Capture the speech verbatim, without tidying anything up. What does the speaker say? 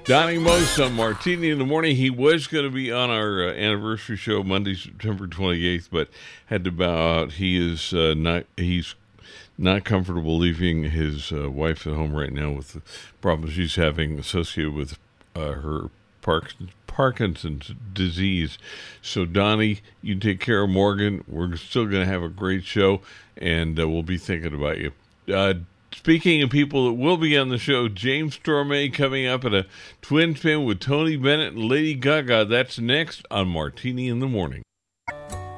Donnie Most on Martini in the Morning. He was going to be on our uh, anniversary show Monday, September twenty-eighth, but had to bow out. He is uh, not. He's not comfortable leaving his uh, wife at home right now with the problems she's having associated with uh, her Park, Parkinson's disease. So, Donnie, you take care of Morgan. We're still going to have a great show, and uh, we'll be thinking about you. Uh, speaking of people that will be on the show, James Stormay coming up at a twin spin with Tony Bennett and Lady Gaga. That's next on Martini in the Morning.